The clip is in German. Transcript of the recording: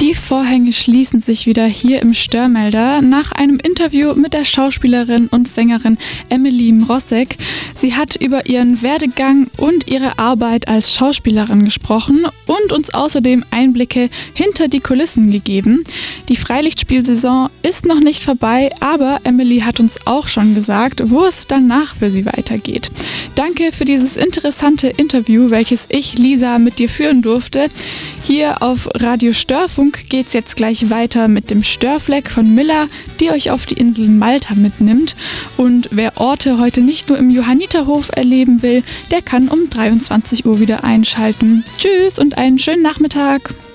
Die Vorhänge schließen sich wieder hier im Störmelder nach einem Interview mit der Schauspielerin und Sängerin Emily Mrozek. Sie hat über ihren Werdegang und ihre Arbeit als Schauspielerin gesprochen und uns außerdem Einblicke hinter die Kulissen gegeben. Die Freilichtspielsaison ist noch nicht vorbei, aber Emily hat uns auch schon gesagt, wo es danach für sie weitergeht. Danke für dieses interessante Interview, welches ich, Lisa, mit dir führen durfte. Hier auf Radio Störfunk geht's jetzt gleich weiter mit dem Störfleck von Miller, die euch auf die Insel Malta mitnimmt. Und wer Orte heute nicht nur im Johanniterhof erleben will, der kann um 23 Uhr wieder einschalten. Tschüss und einen schönen Nachmittag.